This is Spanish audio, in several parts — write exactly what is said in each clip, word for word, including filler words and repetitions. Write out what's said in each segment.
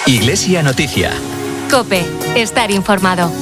Iglesia Noticia. COPE. Estar informado.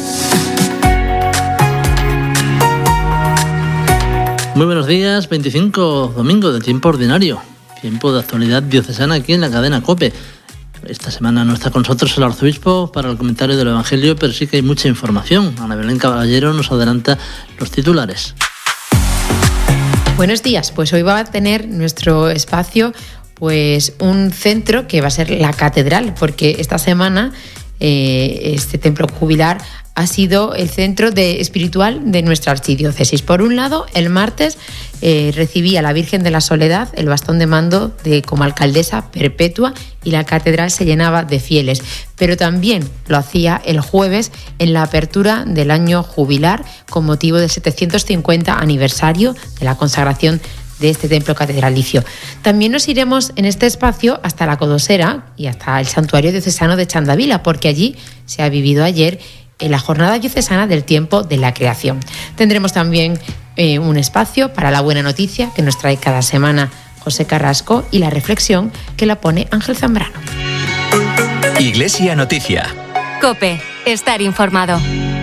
Muy buenos días, veinticinco domingo de tiempo ordinario, tiempo de actualidad diocesana aquí en la cadena COPE. Esta semana no está con nosotros el arzobispo para el comentario del Evangelio, pero sí que hay mucha información. Ana Belén Caballero nos adelanta los titulares. Buenos días, pues hoy va a tener nuestro espacio pues un centro que va a ser la catedral, porque esta semana eh, este templo jubilar ha sido el centro de, espiritual de nuestra archidiócesis. Por un lado, el martes eh, recibía la Virgen de la Soledad el bastón de mando de como alcaldesa perpetua y la catedral se llenaba de fieles. Pero también lo hacía el jueves en la apertura del año jubilar con motivo del setecientos cincuenta aniversario de la consagración de este templo catedralicio. También nos iremos en este espacio hasta la Codosera y hasta el santuario diocesano de Chandavila, porque allí se ha vivido ayer en la jornada diocesana del tiempo de la creación. Tendremos también eh, un espacio para la buena noticia que nos trae cada semana José Carrasco y la reflexión que la pone Ángel Zambrano. Iglesia Noticia. COPE. Estar informado.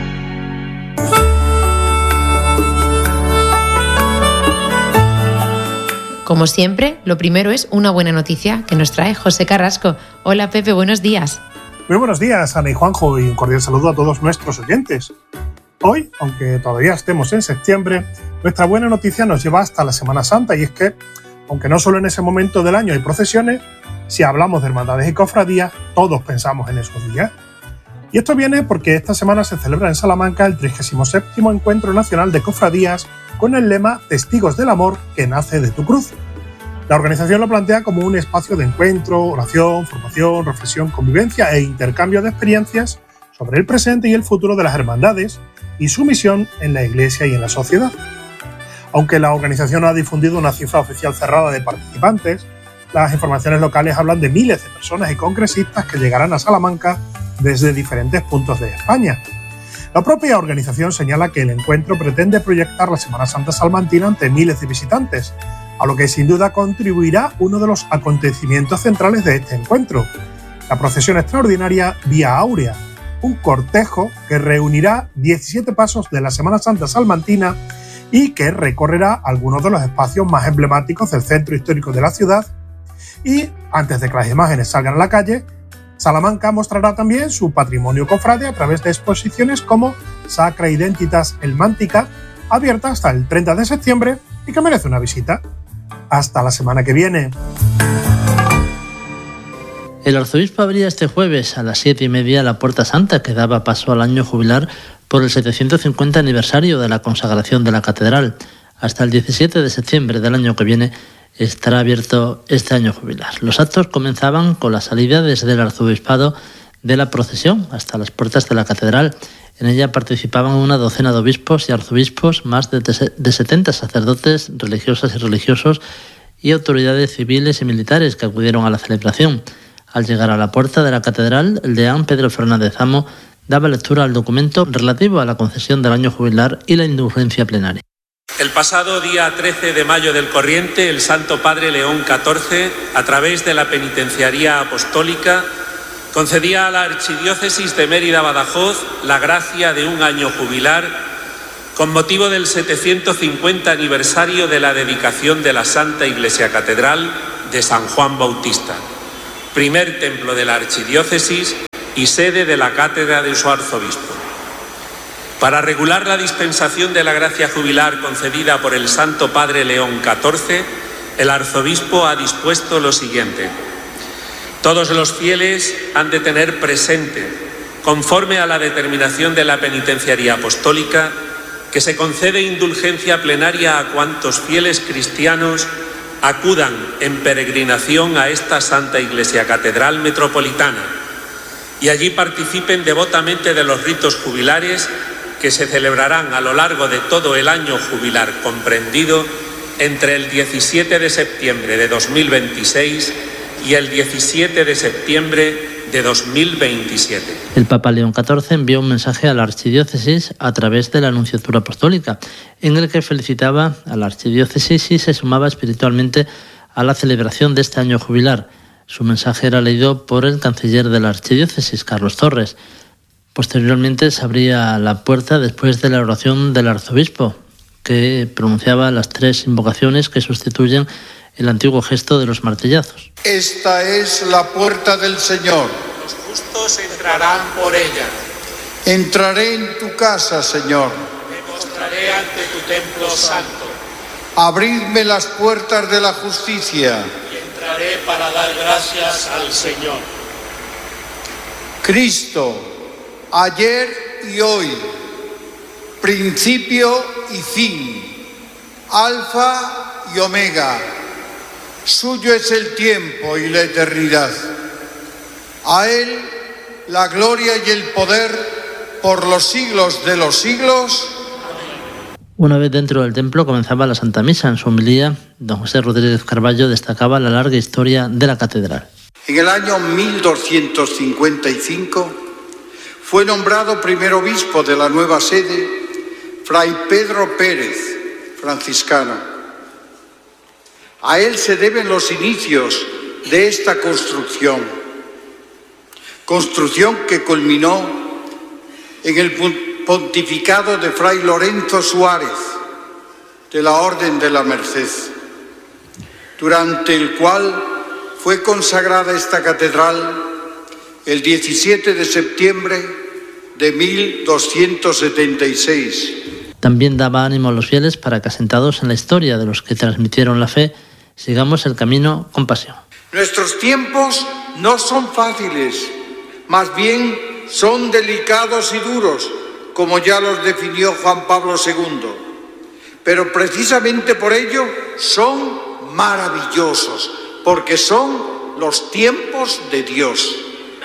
Como siempre, lo primero es una buena noticia que nos trae José Carrasco. Hola Pepe, buenos días. Muy buenos días, Ana y Juanjo, y un cordial saludo a todos nuestros oyentes. Hoy, aunque todavía estemos en septiembre, nuestra buena noticia nos lleva hasta la Semana Santa, y es que, aunque no solo en ese momento del año hay procesiones, si hablamos de hermandades y cofradías, todos pensamos en esos días. Y esto viene porque esta semana se celebra en Salamanca el trigésimo séptimo Encuentro Nacional de Cofradías con el lema Testigos del Amor que nace de tu cruz. La organización lo plantea como un espacio de encuentro, oración, formación, reflexión, convivencia e intercambio de experiencias sobre el presente y el futuro de las hermandades y su misión en la Iglesia y en la sociedad. Aunque la organización no ha difundido una cifra oficial cerrada de participantes, las informaciones locales hablan de miles de personas y congresistas que llegarán a Salamanca desde diferentes puntos de España. La propia organización señala que el encuentro pretende proyectar la Semana Santa salmantina ante miles de visitantes, a lo que sin duda contribuirá uno de los acontecimientos centrales de este encuentro, la procesión extraordinaria Vía Áurea, un cortejo que reunirá diecisiete pasos de la Semana Santa salmantina y que recorrerá algunos de los espacios más emblemáticos del centro histórico de la ciudad. Y, antes de que las imágenes salgan a la calle, Salamanca mostrará también su patrimonio cofrade a través de exposiciones como Sacra Identitas Helmántica, abierta hasta el treinta de septiembre y que merece una visita. Hasta la semana que viene. El arzobispo abría este jueves a las siete y media la Puerta Santa que daba paso al año jubilar por el setecientos cincuenta aniversario de la consagración de la catedral. Hasta el diecisiete de septiembre del año que viene estará abierto este año jubilar. Los actos comenzaban con la salida desde el arzobispado de la procesión hasta las puertas de la catedral. En ella participaban una docena de obispos y arzobispos, más de setenta sacerdotes, religiosas y religiosos y autoridades civiles y militares que acudieron a la celebración. Al llegar a la puerta de la catedral, el deán Pedro Fernández Amo daba lectura al documento relativo a la concesión del año jubilar y la indulgencia plenaria. El pasado día trece de mayo del corriente, el Santo Padre León catorce, a través de la Penitenciaría Apostólica, concedía a la Archidiócesis de Mérida-Badajoz la gracia de un año jubilar con motivo del setecientos cincuenta aniversario de la dedicación de la Santa Iglesia Catedral de San Juan Bautista, primer templo de la Archidiócesis y sede de la cátedra de su arzobispo. Para regular la dispensación de la gracia jubilar concedida por el Santo Padre León catorce, el arzobispo ha dispuesto lo siguiente. Todos los fieles han de tener presente, conforme a la determinación de la Penitenciaría Apostólica, que se concede indulgencia plenaria a cuantos fieles cristianos acudan en peregrinación a esta Santa Iglesia Catedral Metropolitana y allí participen devotamente de los ritos jubilares que se celebrarán a lo largo de todo el año jubilar comprendido entre el diecisiete de septiembre de dos mil veintiséis y el diecisiete de septiembre de dos mil veintisiete. El Papa León catorce envió un mensaje a la Archidiócesis a través de la Anunciatura Apostólica, en el que felicitaba a la Archidiócesis y se sumaba espiritualmente a la celebración de este año jubilar. Su mensaje era leído por el canciller de la archidiócesis, Carlos Torres. Posteriormente se abría la puerta después de la oración del arzobispo, que pronunciaba las tres invocaciones que sustituyen el antiguo gesto de los martillazos. Esta es la puerta del Señor. Los justos entrarán por ella. Entraré en tu casa, Señor. Me postraré ante tu templo santo. Abridme las puertas de la justicia. Y entraré para dar gracias al Señor. Cristo, ayer y hoy, principio y fin, alfa y omega. Suyo es el tiempo y la eternidad. A Él la gloria y el poder por los siglos de los siglos. Una vez dentro del templo comenzaba la Santa Misa. En su homilía, don José Rodríguez Carballo destacaba la larga historia de la catedral. En el año mil doscientos cincuenta y cinco fue nombrado primer obispo de la nueva sede Fray Pedro Pérez, franciscano. A él se deben los inicios de esta construcción, construcción que culminó en el pontificado de Fray Lorenzo Suárez, de la Orden de la Merced, durante el cual fue consagrada esta catedral el diecisiete de septiembre de mil doscientos setenta y seis. También daba ánimo a los fieles para que, asentados en la historia de los que transmitieron la fe, sigamos el camino con pasión. Nuestros tiempos no son fáciles, más bien son delicados y duros, como ya los definió Juan Pablo segundo. Pero precisamente por ello son maravillosos, porque son los tiempos de Dios.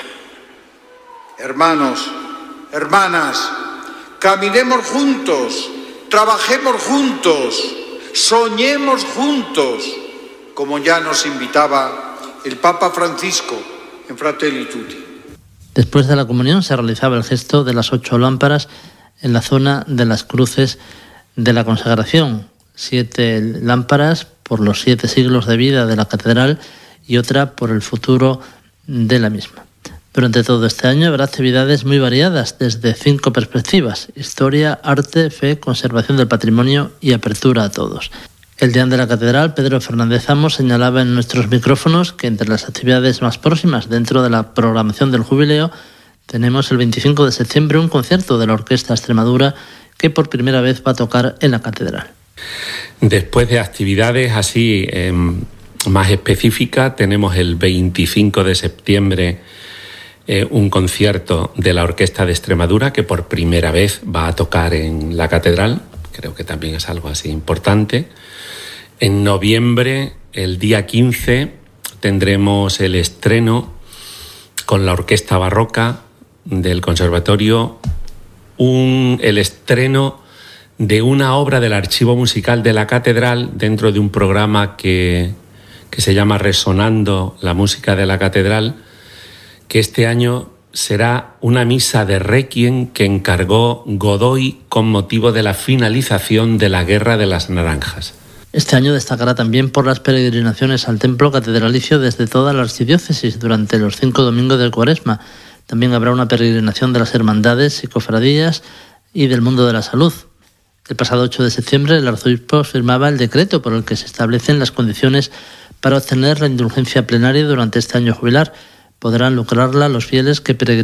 Hermanos, hermanas, caminemos juntos, trabajemos juntos, soñemos juntos, como ya nos invitaba el Papa Francisco en Fratelli Tutti. Después de la comunión se realizaba el gesto de las ocho lámparas en la zona de las cruces de la consagración. Siete lámparas por los siete siglos de vida de la catedral y otra por el futuro de la misma. Durante todo este año habrá actividades muy variadas desde cinco perspectivas: historia, arte, fe, conservación del patrimonio y apertura a todos. El deán de la catedral, Pedro Fernández Amos, señalaba en nuestros micrófonos que entre las actividades más próximas dentro de la programación del jubileo tenemos el veinticinco de septiembre un concierto de la Orquesta Extremadura que por primera vez va a tocar en la catedral. Después de actividades así eh, más específicas, tenemos el veinticinco de septiembre eh, un concierto de la Orquesta de Extremadura que por primera vez va a tocar en la catedral. Creo que también es algo así importante. En noviembre, el día quince, tendremos el estreno con la Orquesta Barroca del Conservatorio, un, el estreno de una obra del Archivo Musical de la Catedral dentro de un programa que, que se llama Resonando la Música de la Catedral, que este año será una misa de Requiem que encargó Godoy con motivo de la finalización de la Guerra de las Naranjas. Este año destacará también por las peregrinaciones al templo catedralicio desde toda la archidiócesis durante los cinco domingos del Cuaresma. También habrá una peregrinación de las hermandades y cofradías y del mundo de la salud. El pasado ocho de septiembre el arzobispo firmaba el decreto por el que se establecen las condiciones para obtener la indulgencia plenaria durante este año jubilar. Podrán lucrarla los fieles que peregrinan